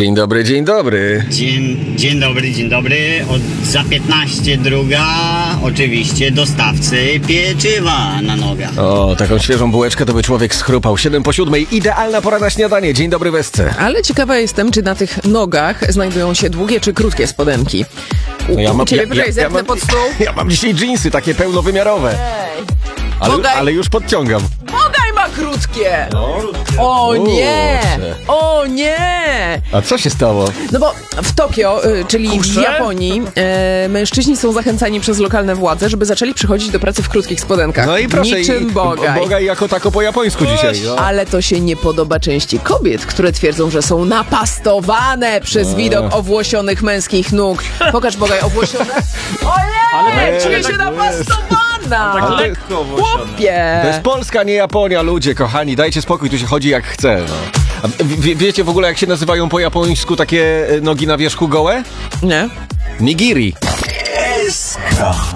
Dzień dobry, dzień dobry. Dzień dobry. Za 15 druga, oczywiście, dostawcy pieczywa na nogach. O, taką świeżą bułeczkę to by człowiek schrupał. 7:07, idealna pora na śniadanie. Dzień dobry, Wesce. Ale ciekawa jestem, czy na tych nogach znajdują się długie czy krótkie spodenki. Zerknę pod stół. Ja mam dzisiaj dżinsy takie pełnowymiarowe. Ale już podciągam. Bogaj ma krótkie! O nie! O nie! A co się stało? No bo w Tokio, czyli w Japonii, mężczyźni są zachęcani przez lokalne władze, żeby zaczęli przychodzić do pracy w krótkich spodenkach. No i proszę, niczym Bogaj. Bogaj jako tako po japońsku dzisiaj. No. Ale to się nie podoba części kobiet, które twierdzą, że są napastowane przez widok owłosionych męskich nóg. Pokaż, Bogaj, owłosione. Ojej, czuję się napastowana! Tak lekko owłosione. Chłopie! To jest Polska, nie Japonia, ludzie kochani, dajcie spokój, tu się chodzi jak chce. No. A wiecie w ogóle, jak się nazywają po japońsku takie nogi na wierzchu gołe? Nie? Nigiri.